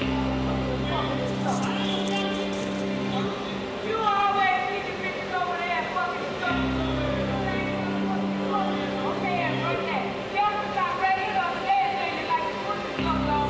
Okay, and run that. Y'all got ready to dance and you like to put yourself